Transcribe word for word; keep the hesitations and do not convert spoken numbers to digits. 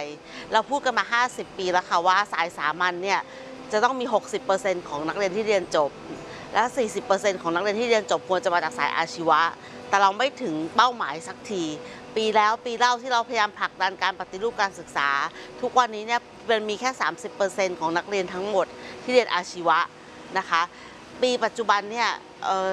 เราพูดกันมาห้าสิบปีแล้วค่ะว่าสายสามัญเนี่ยจะต้องมี หกสิบเปอร์เซ็นต์ ของนักเรียนที่เรียนจบและ สี่สิบเปอร์เซ็นต์ ของนักเรียนที่เรียนจบควรจะมาจากสายอาชีวะแต่เราไม่ถึงเป้าหมายสักทีปีแล้วปีเล่าที่เราพยายามผลักดันการปฏิรูปการศึกษาทุกวันนี้เนี่ยมันมีแค่ สามสิบเปอร์เซ็นต์ ของนักเรียนทั้งหมดที่เรียนอาชีวะนะคะปีปัจจุบันเนี่ย